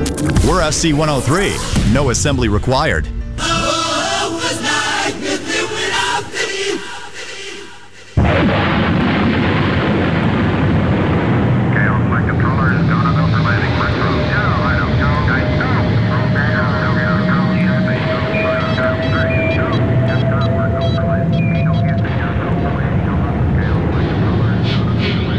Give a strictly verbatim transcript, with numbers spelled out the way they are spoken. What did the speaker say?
We're S C one oh three. No assembly required.